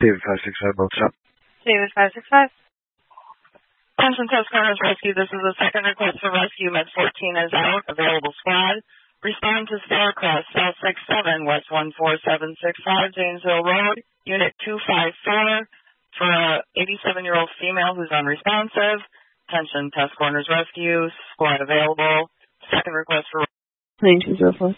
David 565, both up. David 565. Attention Coast Corners Rescue, this is a second request for rescue. Med 14 is out. Available squad. Respond to Starcross, South 67, West 14765, Janesville Road, Unit 254, for a 87-year-old female who's unresponsive. Attention Coast Corners Rescue, squad available. Second request for 9204.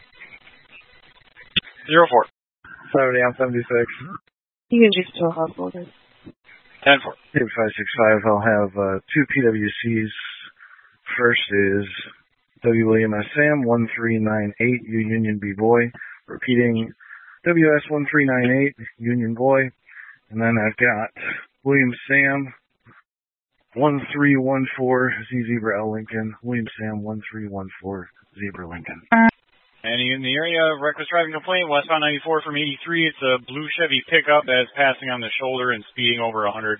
04. 70 on 76. You can just to a hospital, guys. 10-4. David 565, I'll have two PWCs. First is WWS Sam 1398, U Union B Boy. Repeating WS 1398, Union Boy. And then I've got William Sam 1314, Z Zebra L Lincoln. William Sam 1314, Zebra Lincoln. Any in the area, reckless driving complaint, westbound 94 from 83. It's a blue Chevy pickup that is passing on the shoulder and speeding over 100.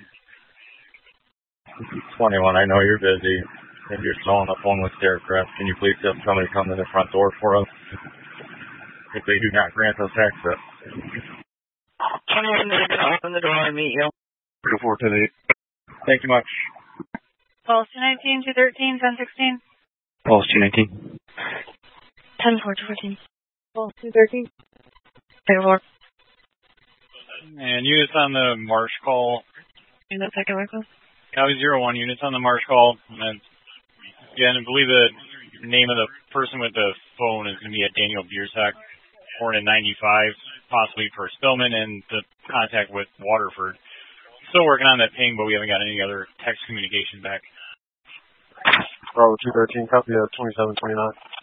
21, I know you're busy. If you're still on the phone with Starcross, can you please have somebody come to the front door for us? If they do not grant us access. 21 minutes to open the door and meet you. 4 to 8. Thank you much. Pulse 219, 213, 1016. Pulse 219. 10-4, 214. Pulse 213. 10-4. And units on the Marsh call. Unit second request. Copy 01, units on the Marsh call. And again, I believe the name of the person with the phone is going to be a Daniel Biersack, born in 95, possibly for Spillman, and the contact with Waterford. Still working on that ping, but we haven't got any other text communication back. Bravo 213, copy of 2729.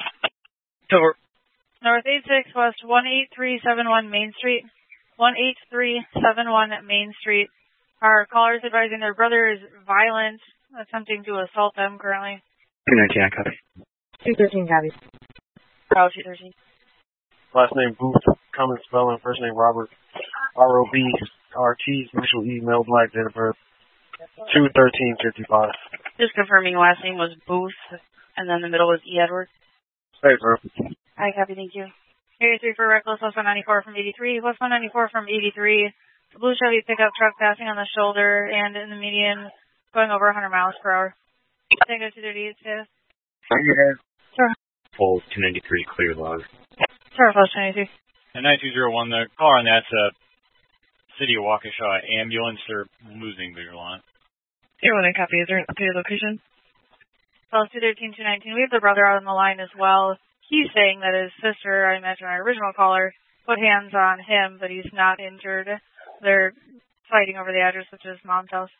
North 86 West 18371 Main Street. 18371 Main Street. Our callers advising their brother is violent, attempting to assault them currently. 219, I copy. 213, copy. Bravo 213. Last name Booth, common spelling, first name Robert, R-O-B-R-T, initial E, male black, date of birth, 2/13/55. Just confirming last name was Booth, and then the middle was E. Edward. Hey, bro. I copy, thank you. Area 3 for reckless, West 194 from 83. West 194 from 83. The blue Chevy pickup truck passing on the shoulder and in the median going over 100 miles per hour. Tango 238, status. Sure. Pulse 293, clear log. Sure, Flush 22. And 9201, the caller on that's a City of Waukesha ambulance. They're losing visual on it. Here, when I copy, is there an updated location? Well, 213-219. We have the brother out on the line as well. He's saying that his sister, I imagine our original caller, put hands on him, but he's not injured. They're fighting over the address, which is Mom's house.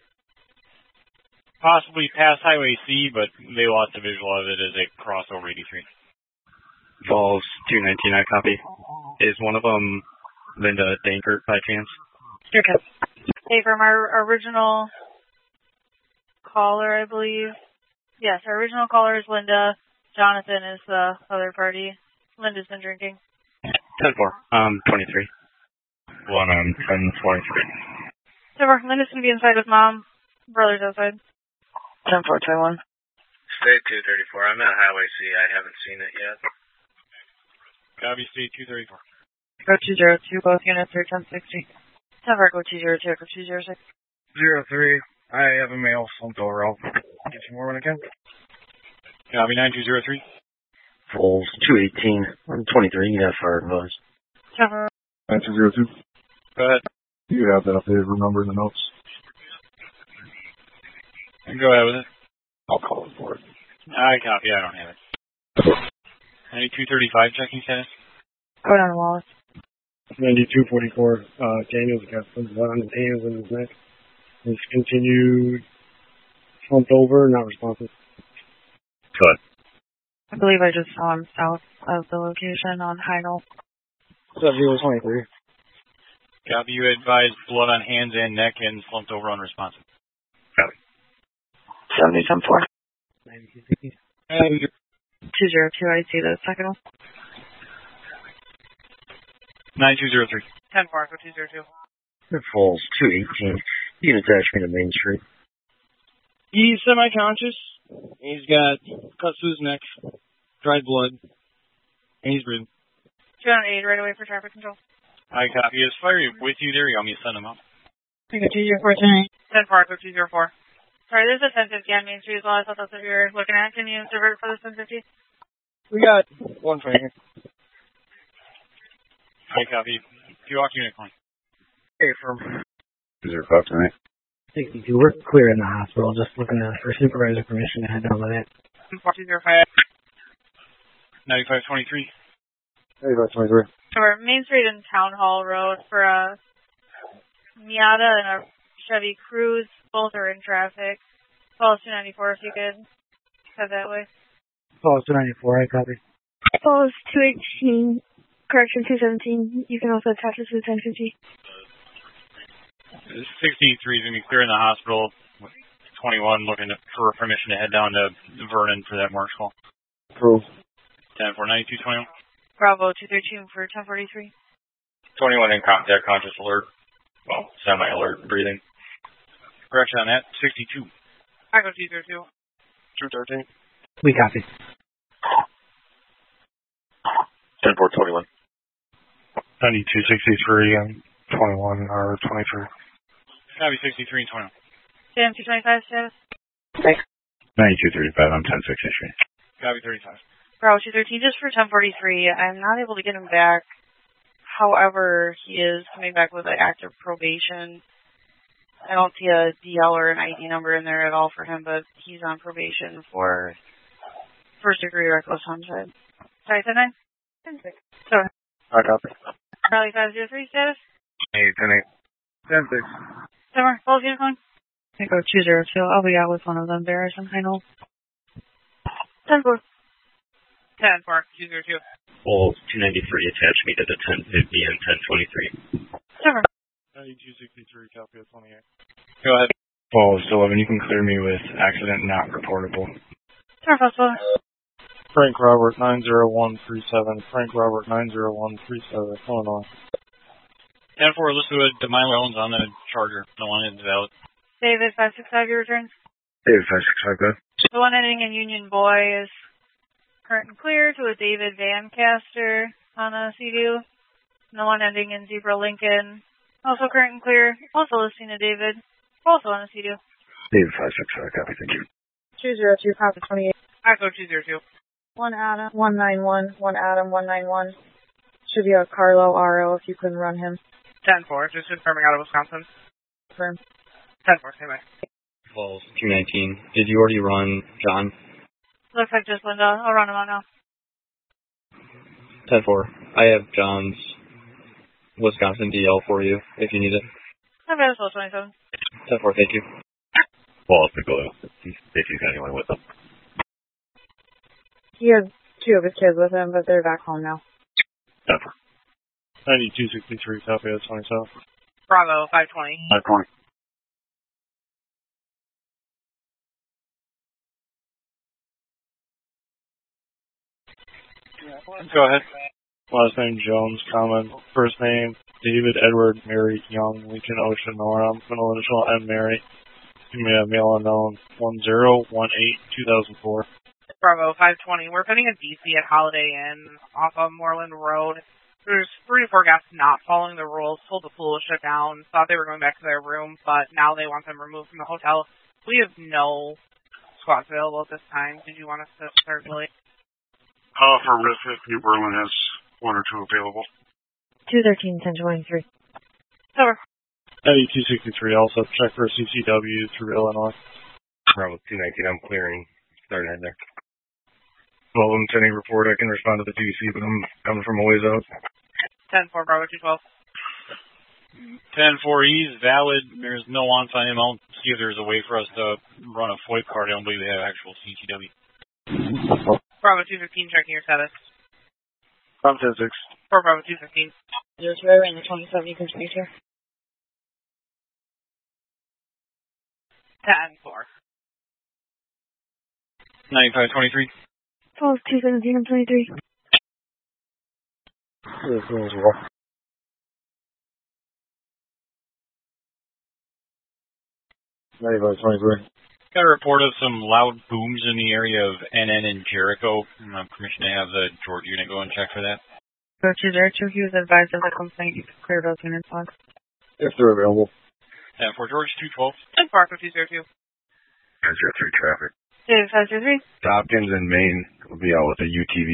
Possibly past Highway C, but they lost the visual of it as they cross over 83. Falls 219, I copy. Is one of them Linda Dankert by chance? Sure, Cap. Hey, from our original caller, I believe. Yes, our original caller is Linda. Jonathan is the other party. Linda's been drinking. 10-4, 23. 1 on 10-23. So Linda's going to be inside with Mom. Brother's outside. 10-4-21. State 234. I'm at Highway C. I haven't seen it yet. Copy, State 234. Go 202, both units are 1060. 10-4, go 202, go 206. 03. I have a mail slumped over. I'll get some more when I can. Copy 9203. Falls 218. I'm 23. Yeah, fire advice. 9202. Go ahead. Do you have that updated room number in the notes? Go ahead with it. I'll call it for it. I copy. I don't have it. 9235 checking status. Go down, Wallace. 9244. Daniel's got some blood on his hands and his neck. He's continued slumped over, not responsive. Good. I believe I just saw him south of the location on Heidel. 7023. Copy, you advised blood on hands and neck and slumped over unresponsive. Copy. 70-4. 92. 202, I see the second one. 9203. 10-4, go 202. It falls 218. Units actually to Main Street. He's semi-conscious. He's got cuts to his neck, dried blood, and he's breathing. 208, right away for traffic control. I copy. Is Fire with you there? You want me to send them up? I got 204 tonight. 10-4, go 204. Sorry, there's a 1050 on Main Street as well. I thought that's what you were looking at. Can you divert for this 1050? We got one for here. I copy. Pewok Unit Coin. Hey, from 205 tonight. 62. We're clear in the hospital. Just looking for supervisor permission to head down with it. 4205. 9523. 8523. Sure, Main Street and Town Hall Road for a Miata and a Chevy Cruze. Both are in traffic. Call 294 if you could head that way. Call 294. I copy. Call is 218. Correction 217. You can also attach it to the 1050. 63 is going to be clear in the hospital. 21 looking for permission to head down to Vernon for that march call. Approved. 10-4-92-21. Bravo 213 for 1043. 21 in contact, conscious alert. Well, semi-alert, breathing. Correction on that, 62. Echo 202. 213. We copy. 10-4-21. 9263 and 21 or 23. Copy 63 and 21. Jam 225 status. 9235, I'm 1063. Copy 35. Bravo 213, just for 1043. I'm not able to get him back. However, he is coming back with an active probation. I don't see a DL or an ID number in there at all for him, but he's on probation for first-degree reckless homicide. Sorry, 10-9? 10-6. So, I copy. Charlie 503 status? Hey, 10-8. 10-6. Summer, Falls Unicorn? I go 202. I'll be out with one of them, Bears, and I know. 10-4. 10-4, 202. Well, 293 attached me to the 1050 and 1023. Summer. 9263, copy of 28. Go ahead. Falls 11, you can clear me with accident not reportable. Summer, Falls 11. Frank Robert 90137. Frank Robert 90137. Illinois. 10-4, let's do a DeMilo Owens on the Charger. The one is valid. David 565, your returns? David 565, go. The one ending in Union Boy is current and clear to a David Van Caster on a CDU. And the one ending in Zebra Lincoln, also current and clear, also listing to David, also on a CDU. David 565, copy, thank you. 202, copy 28. Echo 202. 1 Adam, 191. 1 Adam, 191. Should be a Carlo RO if you couldn't run him. 10-4, just confirming out of Wisconsin. Confirm. 10-4, same way. Falls 219. Did you already run John? Looks like just Linda. I'll run him out now. 10-4. I have John's Wisconsin DL for you if you need it. Okay, that's all 27. 10-4, thank you. Falls to go if he's got anyone with him. He had 2 of his kids with him, but they're back home now. 10-4. 9263, copy of 27. Bravo 520. 520. Go ahead. Last name Jones, common. First name David Edward Mary Young, Lincoln Ocean Nora. Middle initial M Mary. Mail unknown 1018-2004. Bravo 520. We're putting a DC at Holiday Inn off of Moreland Road. There's 3 to 4 guests not following the rules, told the pool to shut down, thought they were going back to their room, but now they want them removed from the hotel. We have no squads available at this time. Did you want us to start really? For Riff, New Berlin has 1 or 2 available. 213, 1023. Over. 9263, also check for CCW through Illinois. Bravo 219, I'm clearing. Start ahead there. Well, I'm sending a report. I can respond to the DC, but I'm coming from a ways out. 10-4, Bravo 212. 10-4, he's valid. There's no on on him. I'll see if there's a way for us to run a FOIP card. I don't believe they have actual CCW. Bravo 215, checking your status. I'm 10-6. 4 Bravo 215. Just right around the 27, you can speak here. 10-4. 9523. Falls 217 and 23. As well. 9523. Got a report of some loud booms in the area of NN and Jericho. Permission to have the George unit go and check for that. Go 202, he was advised of the complaint. You can clear those units on. If they're available. And for George 212. And Parker 202. 3 traffic. Dave 503. Hopkins and Maine will be out with a UTV.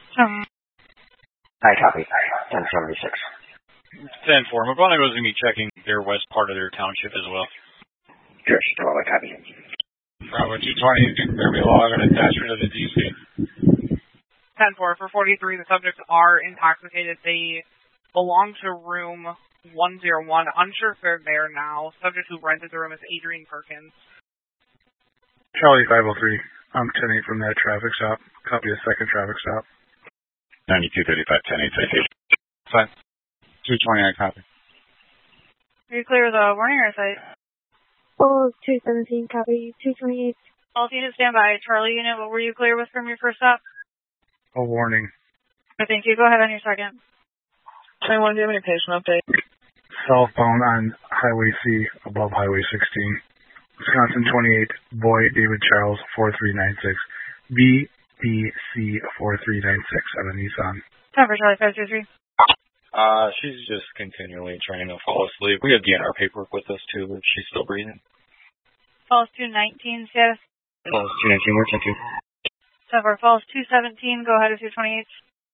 I copy. 1076. 10-4. McGonigal's going to be checking their west part of their township as well. George 12, I copy. Bravo 220 is going to be log an attachment to the DC. 10-4. For 43, the subjects are intoxicated. They belong to room 101. Unsure if they're there now. Subject who rented the room is Adrian Perkins. Charlie 503. I'm 10-8 from that traffic stop. Copy a second traffic stop. 9235, 10-8 citation. Fine. 220, I copy. Are you clear the warning or site? Oh, 217, copy. 228. All units stand by. Charlie unit, what were you clear with from your first stop? A warning. Thank you. Go ahead on your second. 21, do you have any patient update? Southbound on Highway C above Highway 16. Wisconsin 28, boy David Charles 4396. BBC 4396 on a Nissan. Time for Charlie 523. She's just continually trying to fall asleep. We have DNR paperwork with us too, but she's still breathing. Falls 219, status. Falls 219, we're checking. Time for Falls 217. Go ahead with your 28.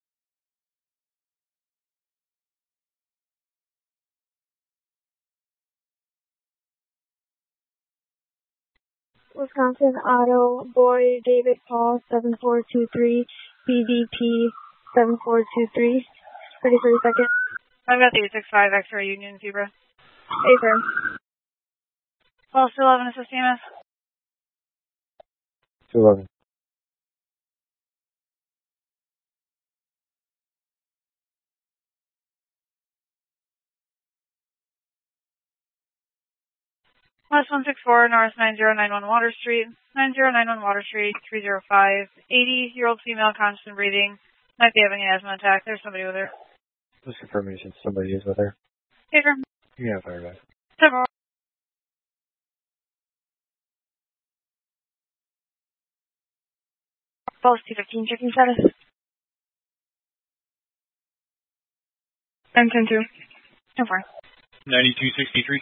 Wisconsin Auto, boy David Paul, 7423, BDP 7423. Ready for your second. I've got the 865 X-ray Union Zebra. Affirm. Falls 211, assist EMS. 211. West 164, North 9091 Water Street, 9091 Water Street, 305, 80-year-old female, constant breathing, might be having an asthma attack. There's somebody with her. Just information, somebody is with her. Affirm. Yeah, very good. Several. Falls 215, checking status. M102. So far. 9263.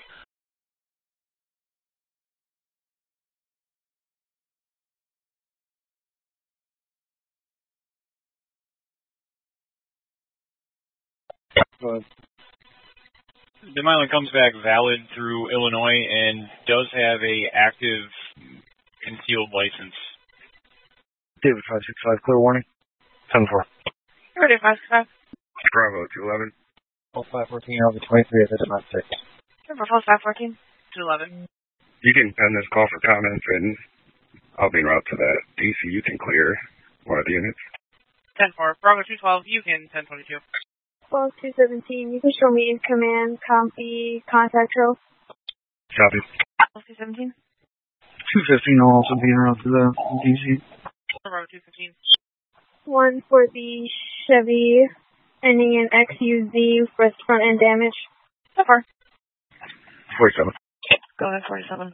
The Milan comes back valid through Illinois and does have a active concealed license. David 565, clear warning. 10-4. Ready, 565. Bravo 211. Falls 514, Alpha 23, this is not 6. Falls 514. 211. You can send this call for comments and I'll be en route to that DC. You can clear one of the units. 10-4. Bravo 212, you can 1022. Falls 217, you can show me in command, copy, contact row. Copy. Falls 217. 215 will also be en route to the DC. Bravo 215. One for the Chevy, ending in XUZ, with front end damage. So far. 47. Go ahead, 47.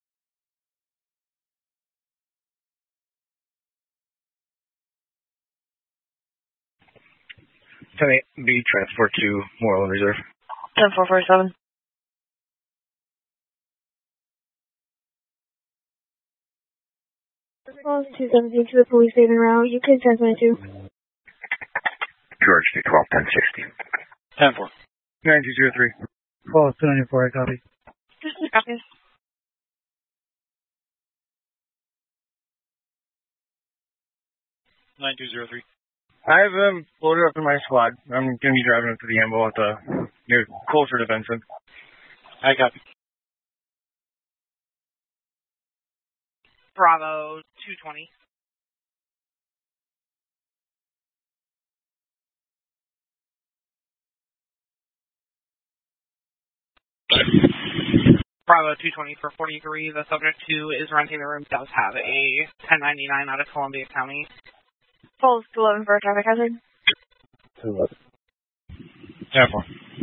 B, transport to Moreland Reserve. 10-4-47. Falls 217 to the police station route. You can 1022. George 212, 1060. 10-4. 9203. Falls 294, I copy. Copies. 9203. I have them loaded up in my squad. I'm going to be driving up to the ambo at the near closer to Benson. I copy. Bravo 220. Bravo 220 for 43. The subject who is renting the room does have a 1099 out of Columbia County. Falls 211 for a traffic hazard. 211. 10-4.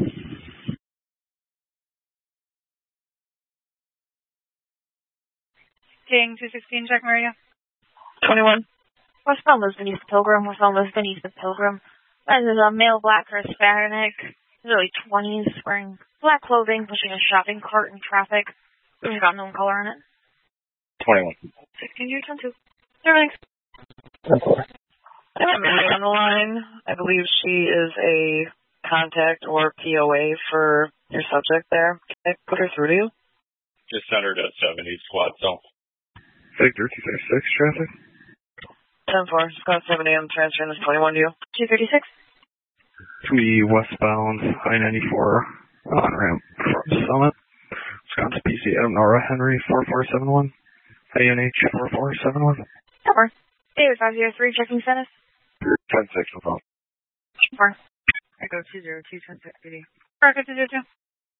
King 216, check Maria. 21. Westbound Lisbon East Pilgrim, westbound Lisbon East of Pilgrim. This is a male black or Hispanic, early 20s, wearing black clothing, pushing a shopping cart in traffic. We've got no color on it. 21. 16 to 10 2. Everything's 10-4. I have Mary on the line. I believe she is a contact or POA for your subject there. Can I put her through to you? Just send her to 70 squad zone. Victor 236 traffic. 10-4. Scott 70. I'm transferring this 21 to you. 236. To be westbound I-94 on ramp from Summit. Wisconsin PC Adam Nora Henry 4471. ANH 4471. Cover. David 503 checking status. 10-6 with all. 4. Echo 202 10-6 PD. Echo 202.